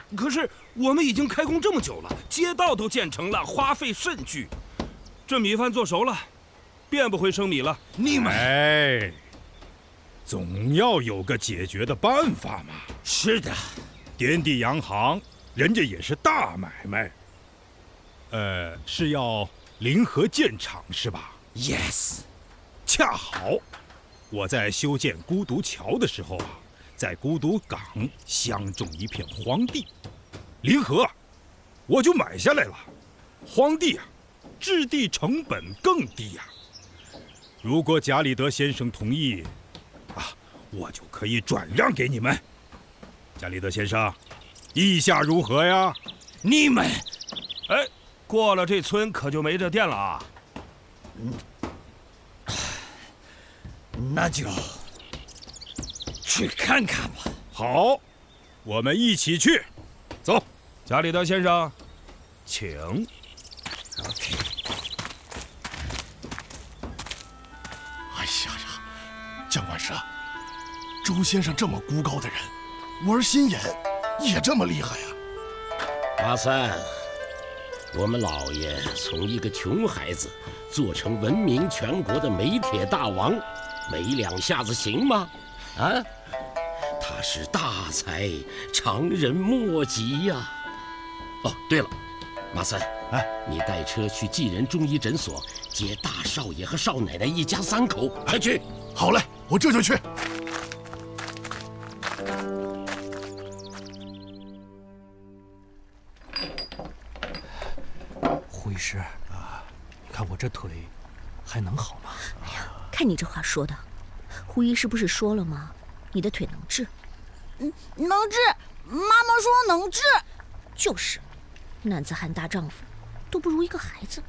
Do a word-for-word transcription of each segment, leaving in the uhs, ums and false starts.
可是我们已经开工这么久了，街道都建成了，花费甚巨。这米饭做熟了，变不回生米了。 你们， 哎，总要有个解决的办法嘛。 是的， 滇地洋行，人家也是大买卖。呃，是要临河建厂是吧 ？Yes。 恰好，我在修建孤独桥的时候啊，在孤独港相中一片荒地，临河，我就买下来了。荒地啊，置地成本更低呀、啊。如果贾里德先生同意，啊，我就可以转让给你们。贾里德先生，意下如何呀？ 你们， 哎，过了这村可就没这店了啊。 嗯。那就去看看吧。 好，我们一起去。走， 贾里德先生，请。 OK。 哎呀呀，蒋管事，周先生这么孤高的人，玩心眼也这么厉害呀、 啊？阿三，我们老爷从一个穷孩子做成闻名全国的煤铁大王。没两下子行吗？啊，他是大才，常人莫及呀、啊。哦，对了，马三， 哎， 你带车去济仁中医诊所接大少爷和少奶奶一家三口，快去！ 好嘞，我这就去。 胡医师啊，你看我这腿还能好吗？ 看你这话说的，胡医师不是说了吗？你的腿能治。 嗯，能治。妈妈说能治。 就是，男子汉大丈夫，都不如一个孩子。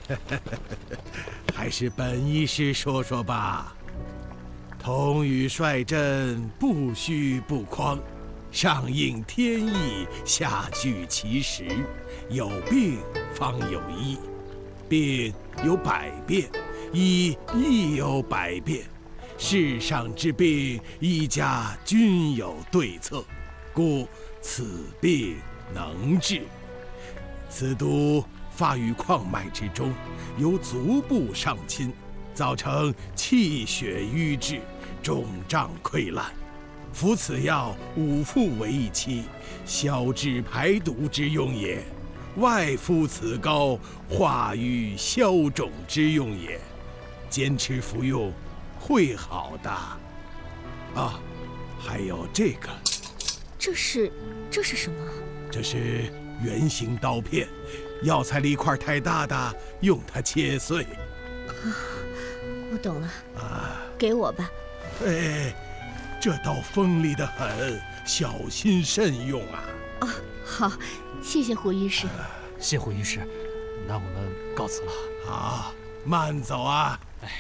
还是本医师说说吧。童宇率真，不虚不匡，上应天意，下据其时。有病方有医，病有百变。医亦有百变，世上之病，医家均有对策，故此病能治。此毒发于矿脉之中，由足部上侵，造成气血瘀滞，肿胀溃烂。服此药五服为一期，消滞排毒之用也；外敷此膏，化瘀消肿之用也。坚持服用，会好的。啊，还有这个， 这是这是什么？ 这是圆形刀片，药材粒块太大的，用它切碎。 啊，我懂了。 啊， 给我吧。 哎，这刀锋利得很，小心慎用啊。 啊，好，谢谢胡医师。 呃、谢胡医师，那我们告辞了。 好，慢走啊。 哎，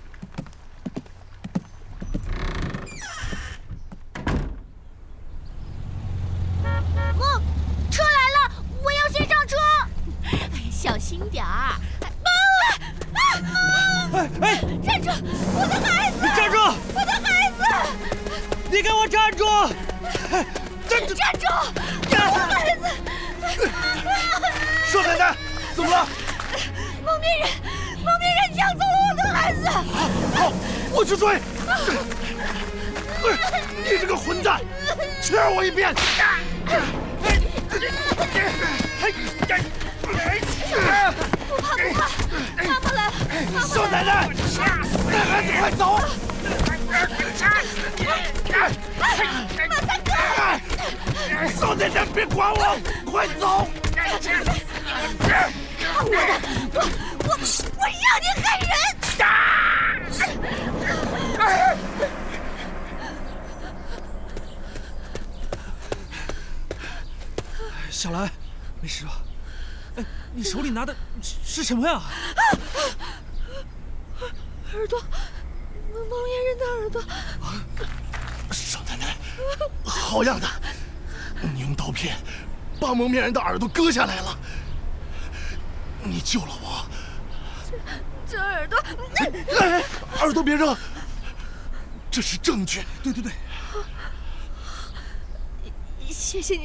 哦，车来了，我要先上车。 哎，小心点儿！ 妈妈！啊！哎，站住！我的孩子！ 站住！ 我的孩子！ 你给我站住！ 站住！站住！我的孩子！ 少奶奶，怎么了？ 蒙面人！蒙面人抢走了我的孩子！ 好，我去追！你这个混蛋，吃我一遍！ 不怕不怕，妈妈来了！ 少奶奶，带孩子快走！ 马三哥！ 少奶奶别管我，快走！ 看我的，我我我让你害人！ 小兰，没事吧？哎，你手里拿的是什么呀？ 耳朵，蒙面人的耳朵。 少奶奶，好样的！你用刀片把蒙面人的耳朵割下来了，你救了我。 这这耳朵， 哎，耳朵别扔，这是证据。 对对对， 谢谢你。